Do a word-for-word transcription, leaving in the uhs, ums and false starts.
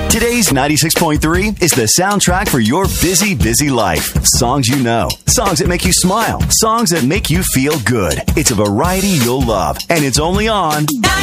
Today's ninety-six point three is the soundtrack for your busy, busy life. Songs you know, songs that make you smile, songs that make you feel good. It's a variety you'll love, and it's only on